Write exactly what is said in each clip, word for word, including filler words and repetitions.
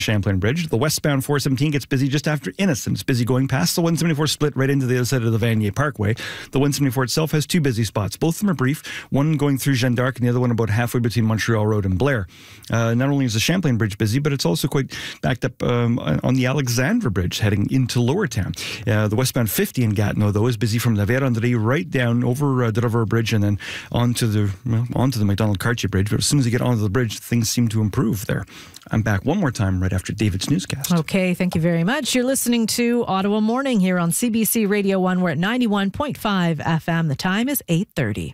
Champlain Bridge. The westbound four seventeen gets busy just after Innocent. It's busy going past the one seventy-four split right into the other side of the Vanier Parkway. The one seventy-four itself has two busy spots. Both of them are brief, one going through Jeanne d'Arc and the other one about halfway between Montreal Road and Blair. Uh, not only is the Champlain Bridge busy, but it's also quite backed up um, on the Alexandra Bridge heading into Lower Town. Uh, the westbound fifty in Gatineau, though, is busy from La Vérendrye right down over uh, the River Bridge and then onto the, well, onto the Macdonald-Cartier Bridge. But as soon as you get onto the bridge, things seem to improve there. I'm back one more time right after David's newscast. Okay, thank you very much. You're listening to Ottawa Morning here on C B C Radio one. We're at ninety-one point five F M. The time is eight thirty.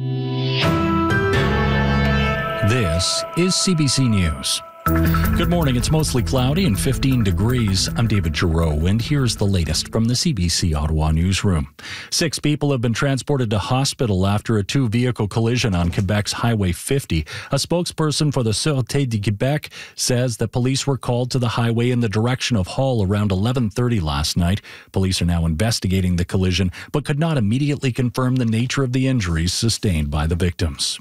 This is C B C News. Good morning. It's mostly cloudy and fifteen degrees. I'm David Giroux, and here's the latest from the C B C Ottawa newsroom. Six people have been transported to hospital after a two-vehicle collision on Quebec's Highway fifty. A spokesperson for the Sûreté du Québec says that police were called to the highway in the direction of Hull around eleven thirty last night. Police are now investigating the collision, but could not immediately confirm the nature of the injuries sustained by the victims.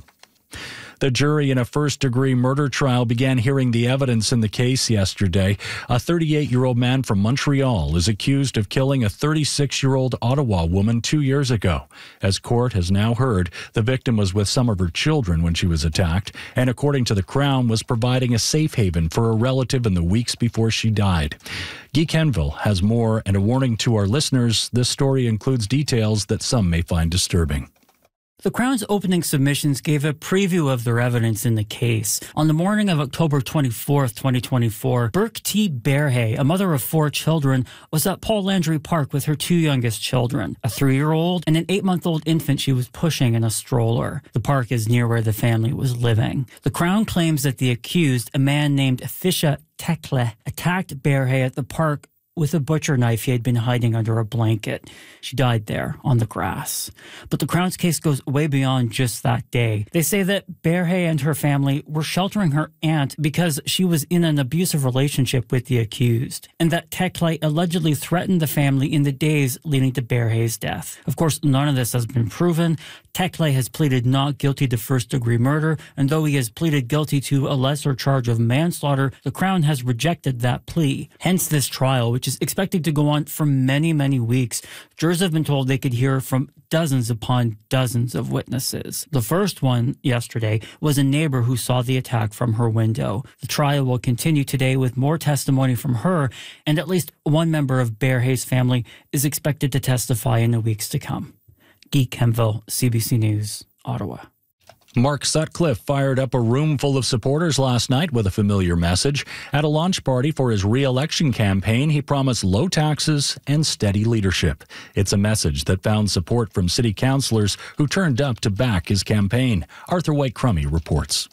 The jury in a first-degree murder trial began hearing the evidence in the case yesterday. A thirty-eight-year-old man from Montreal is accused of killing a thirty-six-year-old Ottawa woman two years ago. As court has now heard, the victim was with some of her children when she was attacked, and according to the Crown, was providing a safe haven for a relative in the weeks before she died. Guy Kenville has more, and a warning to our listeners, this story includes details that some may find disturbing. The Crown's opening submissions gave a preview of their evidence in the case. On the morning of October twenty-fourth, twenty twenty-four, Burke T. Berhay, a mother of four children, was at Paul Landry Park with her two youngest children, a three-year-old and an eight-month-old infant she was pushing in a stroller. The park is near where the family was living. The Crown claims that the accused, a man named Fisha Tekle, attacked Berhay at the park with a butcher knife he had been hiding under a blanket. She died there on the grass. But the Crown's case goes way beyond just that day. They say that Berhay and her family were sheltering her aunt because she was in an abusive relationship with the accused, and that Tekle allegedly threatened the family in the days leading to Berhay's death. Of course, none of this has been proven. Tekle has pleaded not guilty to first-degree murder, and though he has pleaded guilty to a lesser charge of manslaughter, the Crown has rejected that plea. Hence this trial, which is expected to go on for many, many weeks. Jurors have been told they could hear from dozens upon dozens of witnesses. The first one, yesterday, was a neighbor who saw the attack from her window. The trial will continue today with more testimony from her, and at least one member of Berhay's family is expected to testify in the weeks to come. Guy Kenville, C B C News, Ottawa. Mark Sutcliffe fired up a room full of supporters last night with a familiar message. At a launch party for his re-election campaign, he promised low taxes and steady leadership. It's a message that found support from city councillors who turned up to back his campaign. Arthur White-Crummey reports.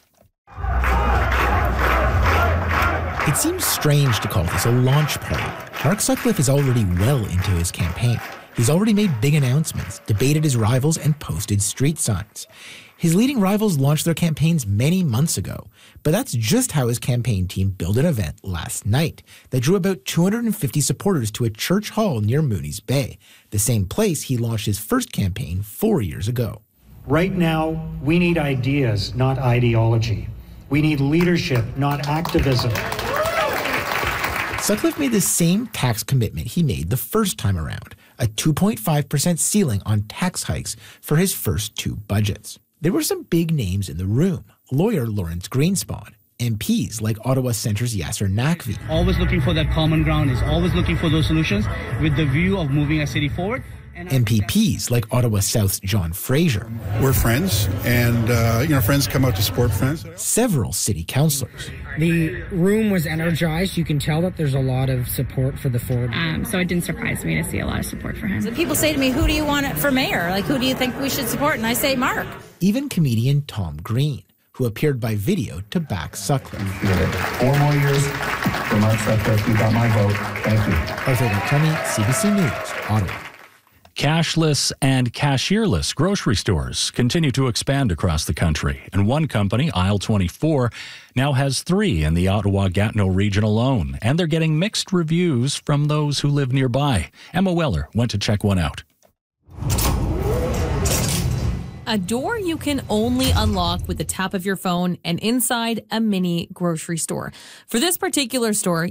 It seems strange to call this a launch party. Mark Sutcliffe is already well into his campaign. He's already made big announcements, debated his rivals, and posted street signs. His leading rivals launched their campaigns many months ago, but that's just how his campaign team built an event last night that drew about two hundred fifty supporters to a church hall near Mooney's Bay, the same place he launched his first campaign four years ago. Right now, we need ideas, not ideology. We need leadership, not activism. Sutcliffe made the same tax commitment he made the first time around, a two point five percent ceiling on tax hikes for his first two budgets. There were some big names in the room. Lawyer Lawrence Greenspan, M Ps like Ottawa Centre's Yasser Naqvi. Always looking for that common ground, is always looking for those solutions with the view of moving a city forward. M P Ps like Ottawa South's John Fraser. We're friends, and uh, you know, friends come out to support friends. Several city councillors. The room was energized. You can tell that there's a lot of support for the Ford. Um, so it didn't surprise me to see a lot of support for him. So people say to me, who do you want for mayor? Like, who do you think we should support? And I say, Mark. Even comedian Tom Green, who appeared by video to back Sutcliffe. Four more years for Mark Sutcliffe. You got my vote. Thank you. Arthur White-Crummey, C B C News, Ottawa. Cashless and cashierless grocery stores continue to expand across the country, and one company, Aisle twenty-four, now has three in the Ottawa-Gatineau region alone, and they're getting mixed reviews from those who live nearby. Emma Weller went to check one out. a door you can only unlock with the tap of your phone and inside a mini grocery store. For this particular store,